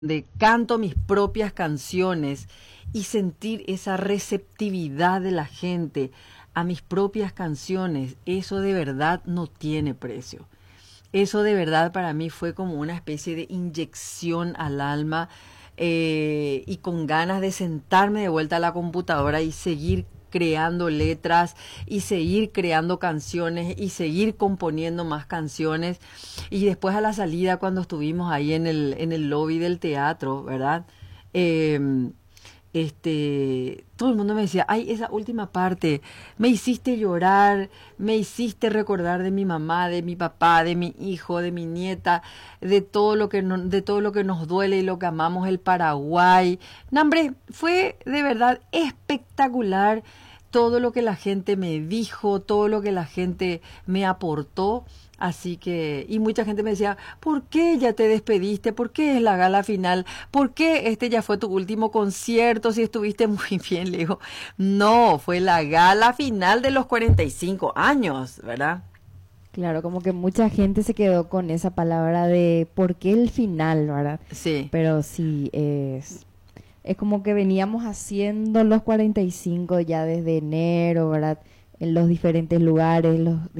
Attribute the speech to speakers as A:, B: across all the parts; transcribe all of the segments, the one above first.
A: donde canto mis propias canciones y sentir esa receptividad de la gente a mis propias canciones, eso de verdad no tiene precio. Eso de verdad para mí fue como una especie de inyección al alma, y con ganas de sentarme de vuelta a la computadora y seguir creando letras y seguir creando canciones y seguir componiendo más canciones. Y después a la salida, cuando estuvimos ahí en el lobby del teatro, ¿verdad? Todo el mundo me decía, ay, esa última parte, me hiciste llorar, me hiciste recordar de mi mamá, de mi papá, de mi hijo, de mi nieta, de todo lo que de todo lo que nos duele y lo que amamos, el Paraguay. No, hombre, fue de verdad espectacular todo lo que la gente me dijo, todo lo que la gente me aportó. Así que, y mucha gente me decía, ¿por qué ya te despediste? ¿Por qué es la gala final? ¿Por qué este ya fue tu último concierto si estuviste muy bien? Le digo, no, fue la gala final de los 45 años, ¿verdad?
B: Claro, como que mucha gente se quedó con esa palabra de ¿por qué el final, verdad?
A: Sí.
B: Pero sí, es como que veníamos haciendo los 45 ya desde enero, ¿verdad? En los diferentes lugares,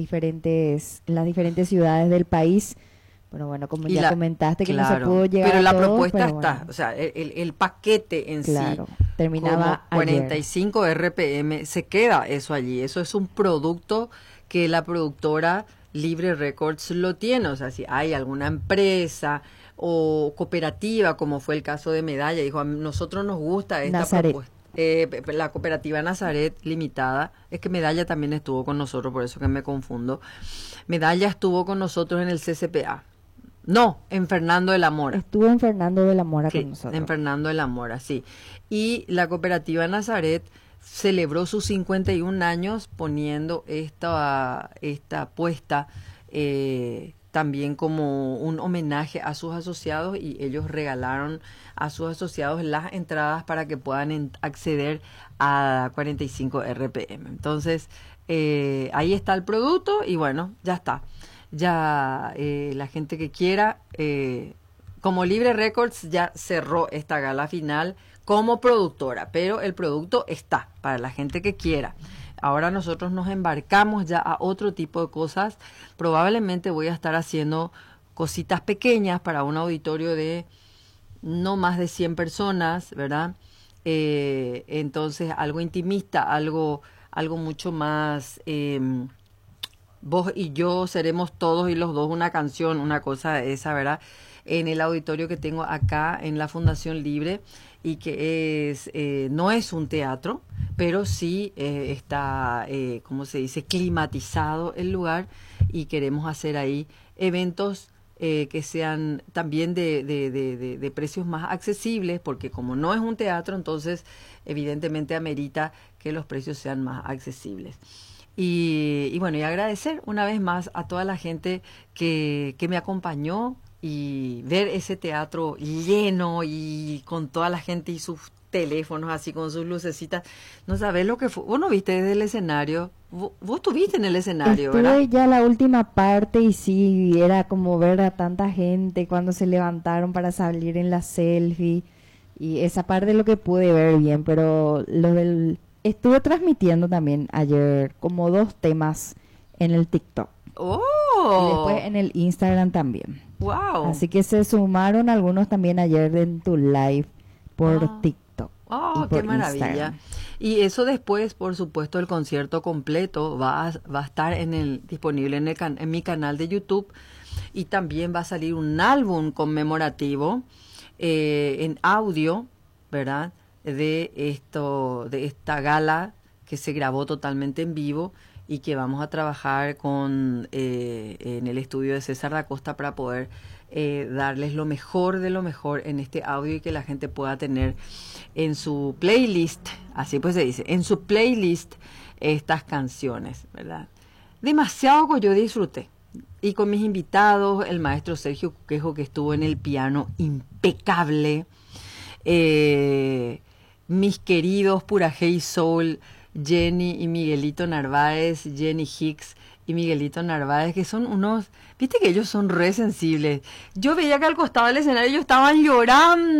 B: en las diferentes ciudades del país. Pero bueno, como
A: Y
B: ya
A: la,
B: comentaste que no se
A: claro,
B: pudo llegar
A: pero
B: a
A: la
B: todos,
A: propuesta
B: pero
A: está,
B: bueno,
A: o sea, el paquete en sí,
B: claro,
A: como
B: terminaba ayer.
A: 45 RPM, se queda eso allí. Eso es un producto que la productora Libre Records lo tiene. O sea, si hay alguna empresa o cooperativa, como fue el caso de Medalla, dijo, a nosotros nos gusta esta
B: Nazaret.
A: propuesta. La cooperativa Nazaret Limitada, es que Medalla también estuvo con nosotros, por eso que me confundo. Medalla estuvo con nosotros en el CCPA. No, en Fernando de la Mora.
B: Estuvo en Fernando de la Mora con
A: Sí, en
B: nosotros.
A: Fernando de la Mora, sí. Y la cooperativa Nazaret celebró sus 51 años poniendo esta apuesta, también como un homenaje a sus asociados, y ellos regalaron a sus asociados las entradas para que puedan acceder a 45 RPM. Entonces, ahí está el producto y bueno, ya está. Ya la gente que quiera, como Libre Records ya cerró esta gala final como productora, pero el producto está para la gente que quiera. Ahora nosotros nos embarcamos ya a otro tipo de cosas. Probablemente voy a estar haciendo cositas pequeñas para un auditorio de no más de 100 personas, ¿verdad? Entonces algo intimista, algo mucho más, vos y yo seremos todos y los dos una canción, una cosa de esa, ¿verdad? En el auditorio que tengo acá en la Fundación Libre, y que no es un teatro, pero sí está, ¿cómo se dice?, climatizado el lugar, y queremos hacer ahí eventos que sean también de precios más accesibles, porque como no es un teatro, entonces evidentemente amerita que los precios sean más accesibles. Y bueno, y agradecer una vez más a toda la gente que me acompañó, y ver ese teatro lleno y con toda la gente y sus teléfonos así con sus lucecitas. No sabés lo que fue. Vos no viste desde el escenario. Vos estuviste en el escenario, ¿verdad?
B: Estuve ya la última parte y sí, era como ver a tanta gente cuando se levantaron para salir en la selfie. Y esa parte es lo que pude ver bien, pero lo del... Estuve transmitiendo también ayer como 2 temas en el TikTok. Y después
A: ¡Oh!
B: en el Instagram también.
A: ¡Wow!
B: Así que se sumaron algunos también ayer en tu live por
A: Ah.
B: TikTok y
A: ¡Oh, qué
B: por
A: maravilla!
B: Instagram.
A: Y eso después, por supuesto, el concierto completo va a estar disponible en mi canal de YouTube, y también va a salir un álbum conmemorativo en audio, ¿verdad? De esta gala que se grabó totalmente en vivo, y que vamos a trabajar en el estudio de César da Costa para poder darles lo mejor de lo mejor en este audio, y que la gente pueda tener en su playlist, así pues se dice, en su playlist estas canciones, ¿verdad? Demasiado que yo disfruté. Y con mis invitados, el maestro Sergio Cuquejo, que estuvo en el piano impecable, mis queridos Pura Hey Soul, Jenny y Miguelito Narváez, Jenny Hicks y Miguelito Narváez, que son unos, viste que ellos son re sensibles. Yo veía que al costado del escenario ellos estaban llorando.